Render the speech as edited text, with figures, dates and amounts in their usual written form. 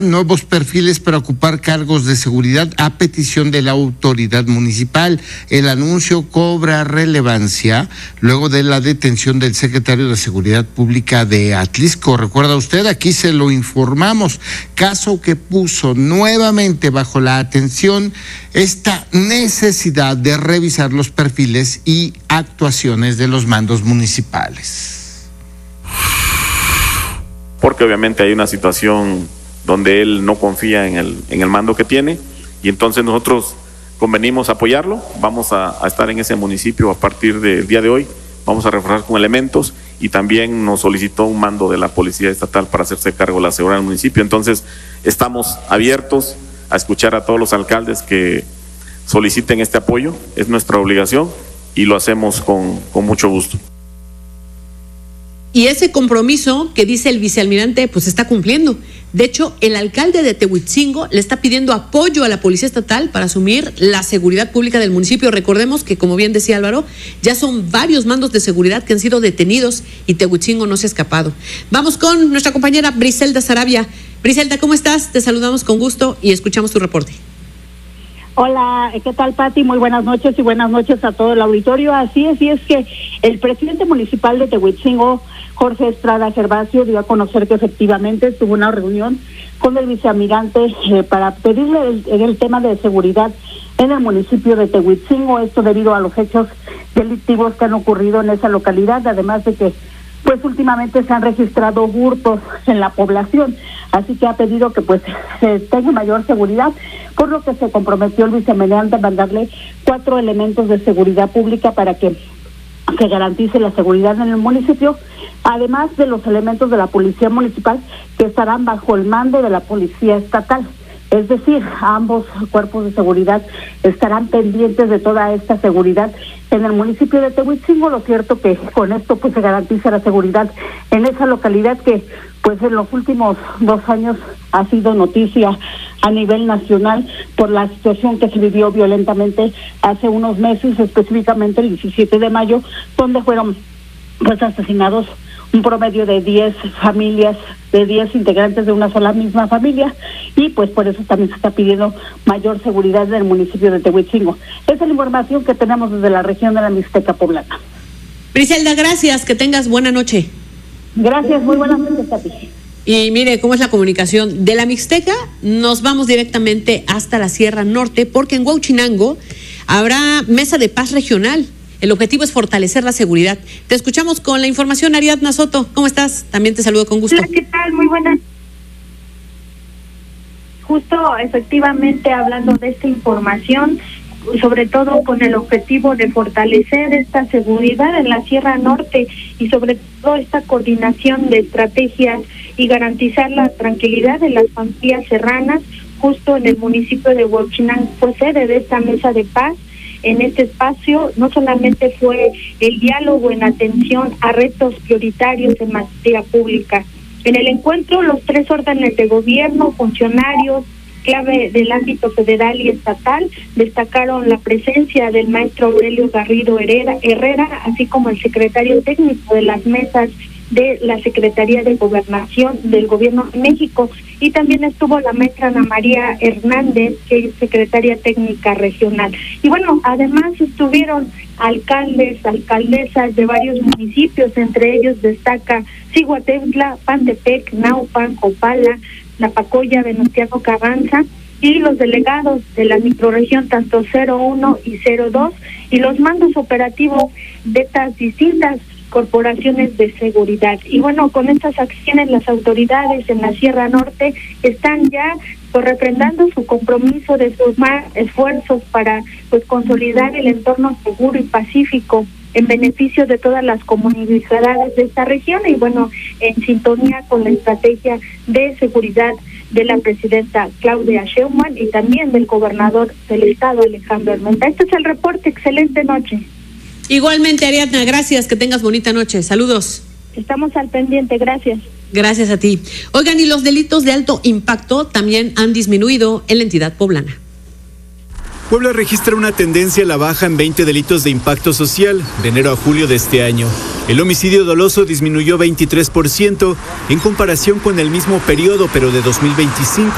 nuevos perfiles para ocupar cargos de seguridad a petición de la autoridad municipal. El anuncio cobra relevancia luego de la detención del secretario de Seguridad Pública de Atlisco. ¿Recuerda usted? Aquí se lo informamos. Caso que puso nuevamente bajo la atención esta necesidad de revisar los perfiles y actuaciones de los mandos municipales. Porque obviamente hay una situación donde él no confía en el mando que tiene, y entonces nosotros convenimos apoyarlo. Vamos a estar en ese municipio a partir del día de hoy, vamos a reforzar con elementos, y también nos solicitó un mando de la Policía Estatal para hacerse cargo de la seguridad del municipio. Entonces estamos abiertos a escuchar a todos los alcaldes que soliciten este apoyo, es nuestra obligación y lo hacemos con mucho gusto. Y ese compromiso que dice el vicealmirante, pues está cumpliendo. De hecho, el alcalde de Tehuitzingo le está pidiendo apoyo a la Policía Estatal para asumir la seguridad pública del municipio. Recordemos que, como bien decía Álvaro, ya son varios mandos de seguridad que han sido detenidos y Tehuitzingo no se ha escapado. Vamos con nuestra compañera Briselda Sarabia. Briselda, ¿cómo estás? Te saludamos con gusto y escuchamos tu reporte. Hola, ¿qué tal, Pati? Muy buenas noches y buenas noches a todo el auditorio. Así es, y es que el presidente municipal de Tehuitzingo, Jorge Estrada Gervasio, dio a conocer que efectivamente tuvo una reunión con el vicealmirante para pedirle el tema de seguridad en el municipio de Tehuitzingo, esto debido a los hechos delictivos que han ocurrido en esa localidad, además de que pues últimamente se han registrado hurtos en la población, así que ha pedido que pues se tenga mayor seguridad, por lo que se comprometió el vicealmirante a mandarle 4 elementos de seguridad pública para que se garantice la seguridad en el municipio, además de los elementos de la policía municipal que estarán bajo el mando de la policía estatal. Es decir, ambos cuerpos de seguridad estarán pendientes de toda esta seguridad en el municipio de Tehuitzingo. Lo cierto que con esto pues se garantiza la seguridad en esa localidad que pues en los últimos 2 años ha sido noticia a nivel nacional por la situación que se vivió violentamente hace unos meses, específicamente el 17 de mayo, donde fueron pues asesinados un promedio de 10 familias, de 10 integrantes de una sola misma familia, y pues por eso también se está pidiendo mayor seguridad en el municipio de Tehuitzingo. Esa es la información que tenemos desde la región de la Mixteca Poblana. Briselda, gracias, que tengas buena noche. Gracias, muy buenas noches, Tati. Y mire cómo es la comunicación. De la Mixteca nos vamos directamente hasta la Sierra Norte, porque en Huauchinango habrá mesa de paz regional. El objetivo es fortalecer la seguridad. Te escuchamos con la información, Ariadna Soto. ¿Cómo estás? También te saludo con gusto. Hola, ¿qué tal? Muy buenas. Justo, efectivamente, hablando de esta información, sobre todo con el objetivo de fortalecer esta seguridad en la Sierra Norte y sobre todo esta coordinación de estrategias y garantizar la tranquilidad de las familias serranas, justo en el municipio de Huauchinango fue sede de esta mesa de paz. En este espacio no solamente fue el diálogo en atención a retos prioritarios en materia pública. En el encuentro, los 3 órdenes de gobierno, funcionarios clave del ámbito federal y estatal, destacaron la presencia del maestro Aurelio Garrido Herrera, así como el secretario técnico de las mesas de la Secretaría de Gobernación del Gobierno de México, y también estuvo la maestra Ana María Hernández, que es secretaria técnica regional. Y bueno, además estuvieron alcaldes, alcaldesas de varios municipios, entre ellos destaca Cihuatepla, Pantepec, Naupan, Copala, Napacoya, Venustiano Carranza, y los delegados de la microrregión tanto 01 y 02 y los mandos operativos de estas distintas corporaciones de seguridad. Y bueno, con estas acciones las autoridades en la Sierra Norte están ya pues refrendando su compromiso de sumar esfuerzos para pues consolidar el entorno seguro y pacífico en beneficio de todas las comunidades de esta región, y bueno, en sintonía con la estrategia de seguridad de la presidenta Claudia Sheinbaum y también del gobernador del estado, Alejandro Armenta. Este es el reporte. Excelente noche. Igualmente, Ariadna, gracias, que tengas bonita noche. Saludos. Estamos al pendiente, gracias. Gracias a ti. Oigan, y los delitos de alto impacto también han disminuido en la entidad poblana. Puebla registra una tendencia a la baja en 20 delitos de impacto social de enero a julio de este año. El homicidio doloso disminuyó 23% en comparación con el mismo periodo, pero de 2025.